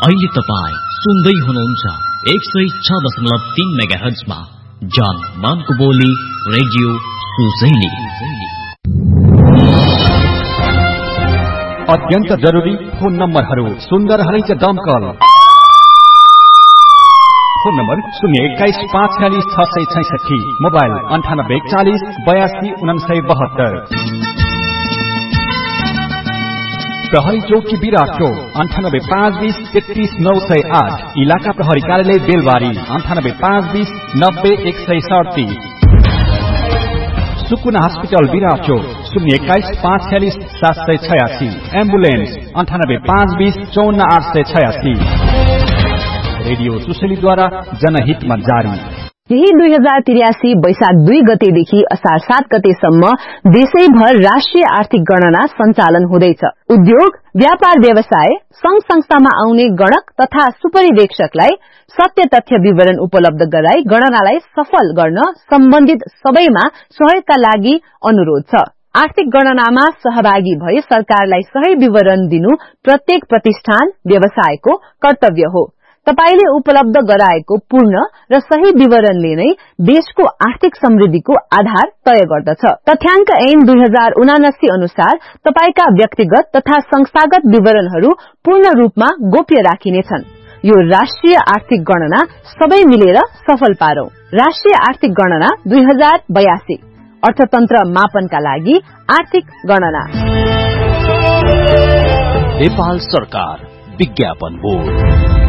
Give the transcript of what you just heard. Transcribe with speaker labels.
Speaker 1: अहिले तपाईँ सुन्दै हुनुहुन्छ 106.3 मेगाहर्ट्जमा जान मानको बोली रेडियो सुसैली।
Speaker 2: अत्यन्त जरुरी फोन नम्बरहरू सुन्दर हरिज दमकल फोन नम्बर 021-546-666, मोबाइल 9840-82-972। प्रहरी चौकी विराट चौक 98-520-33-908, इलाका प्रहरी कार्यालय बेलबारी 98-520-90-137। सुकुना हस्पिटल विराट चौक 021-546-786, एम्बुलेन्स 98-520-54-886। रेडियो सुशेलीद्वारा जनहितमा जारी।
Speaker 3: यही 2083 वैशाख 2 गतेदेखि असार 7 गतेसम्म देशैभर राष्ट्रिय आर्थिक गणना सञ्चालन हुँदैछ। उद्योग, व्यापार व्यवसाय, संघ संस्थामा आउने गणक तथा सुपरिवेक्षकलाई सत्य तथ्य विवरण उपलब्ध गराई गणनालाई सफल गर्न सम्बन्धित सबैमा सहयोगका लागि अनुरोध छ। आर्थिक गणनामा सहभागी भई सरकारलाई सही विवरण दिनु प्रत्येक प्रतिष्ठान, व्यवसायको कर्तव्य हो। तपाईले उपलब्ध गराएको पूर्ण र सही विवरणले नै देशको आर्थिक समृद्धिको आधार तय गर्दछ। तथ्याङ्क ऐन 2079 अनुसार तपाईका व्यक्तिगत तथा संस्थागत विवरणहरू पूर्ण रूपमा गोप्य राखिनेछन्। यो राष्ट्रिय आर्थिक गणना सबै मिलेर सफल पारौं। राष्ट्रिय आर्थिक गणना 2082, अर्थतन्त्र मापनका लागि आर्थिक गणना।
Speaker 1: नेपाल सरकार विज्ञापन बोर्ड।